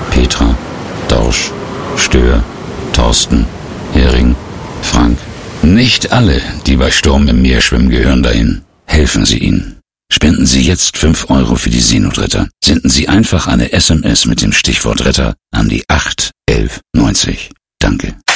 Petra, Dorsch, Stör, Thorsten, Hering, Frank. Nicht alle, die bei Sturm im Meer schwimmen, gehören dahin. Helfen Sie ihnen. Spenden Sie jetzt 5 Euro für die Seenotretter. Senden Sie einfach eine SMS mit dem Stichwort Retter an die 81190. Danke.